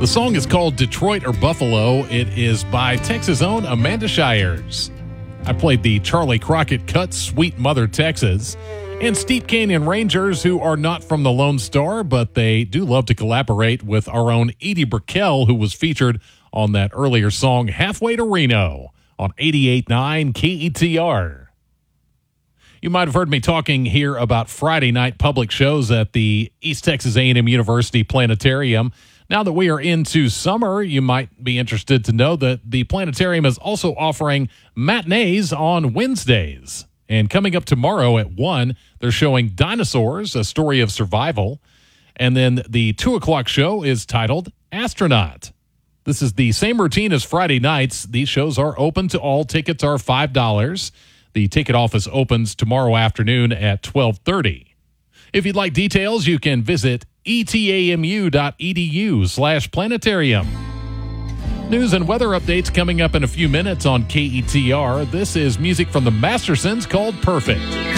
The song is called Detroit or Buffalo. It is by Texas' own Amanda Shires. I played the Charlie Crockett cut, Sweet Mother, Texas, and Steep Canyon Rangers, who are not from the Lone Star, but they do love to collaborate with our own Edie Brickell, who was featured on that earlier song, Halfway to Reno, on 88.9 KETR. You might have heard me talking here about Friday night public shows at the East Texas A&M University Planetarium. Now that we are into summer, you might be interested to know that the planetarium is also offering matinees on Wednesdays. And coming up tomorrow at 1, they're showing Dinosaurs, A Story of Survival. And then the 2 o'clock show is titled Astronaut. This is the same routine as Friday nights. These shows are open to all. Tickets are $5. The ticket office opens tomorrow afternoon at 12:30. If you'd like details, you can visit etamu.edu/planetarium. News and weather updates coming up in a few minutes on KETR. This is music from the Mastersons called Perfect.